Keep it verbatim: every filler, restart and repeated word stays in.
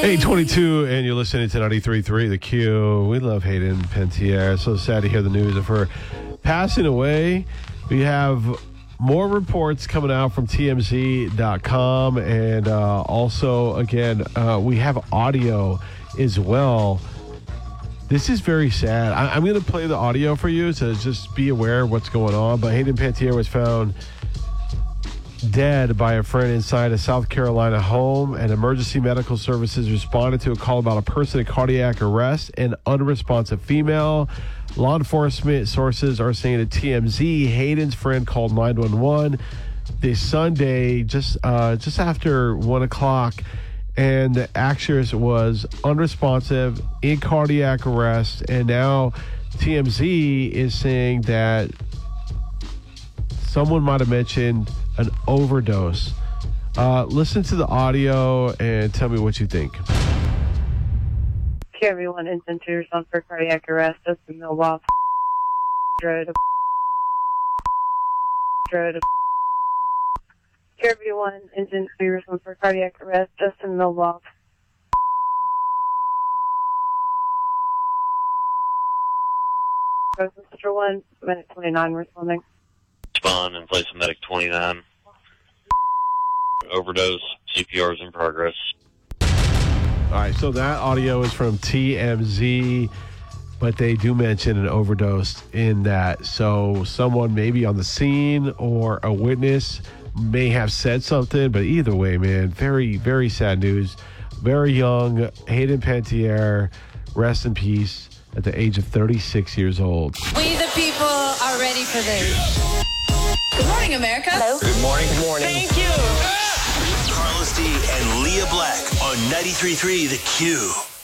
eight twenty-two, and you're listening to ninety-three point three The Q. We love Hayden Panettiere. So sad to hear the news of her passing away. We have more reports coming out from T M Z dot com, and uh, also, again, uh, we have audio as well. This is very sad. I- I'm going to play the audio for you, so just be aware of what's going on. But Hayden Panettiere was found dead by a friend inside a South Carolina home, and emergency medical services responded to a call about a person in cardiac arrest, an unresponsive female. Law enforcement sources are saying to T M Z, Hayden's friend called nine one one this Sunday, just uh, just after one o'clock, and the actress was unresponsive, in cardiac arrest, and now T M Z is saying that someone might have mentioned an overdose. Uh, listen to the audio and tell me what you think. K R V one engine two respond for cardiac arrest. Justin Milwaukee. Road. Road. K R V one engine two respond for cardiac arrest. Justin Milwaukee. Sister one, minute twenty-nine responding. Respond in place of medic twenty-nine. Overdose. C P R is in progress. All right, so that audio is from T M Z, but they do mention an overdose in that. So someone maybe on the scene or a witness may have said something, but either way, man, very, very sad news. Very young, Hayden Panettiere, rest in peace, at the age of thirty-six years old. We the people are ready for this. Good morning, America. Hello. Good morning. Good morning. Thank you. Carlos D and Leah Black on ninety-three point three The Q.